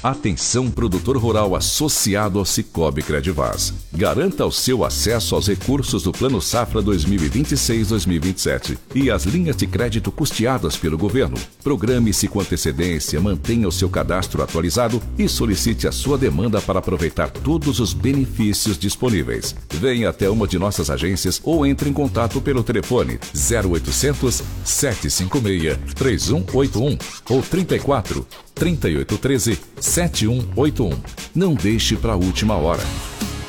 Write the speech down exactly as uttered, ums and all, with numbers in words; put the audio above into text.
Atenção, produtor rural associado ao Cicobi Credivaz. Garanta o seu acesso aos recursos do Plano Safra dois mil e vinte e seis dois mil e vinte e sete e as linhas de crédito custeadas pelo governo. Programe-se com antecedência, mantenha o seu cadastro atualizado e solicite a sua demanda para aproveitar todos os benefícios disponíveis. Venha até uma de nossas agências ou entre em contato pelo telefone zero oitocentos, sete cinco seis, três um oito um ou trinta e quatro, trinta e oito treze, setenta e um oitenta e um. Não deixe para a última hora.